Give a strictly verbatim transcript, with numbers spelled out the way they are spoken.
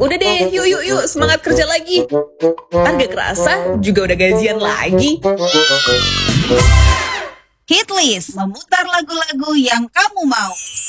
Udah deh, yuk yuk yuk, semangat kerja lagi. Ntar gak kerasa juga udah gajian lagi. Hitlist, memutar lagu-lagu yang kamu mau.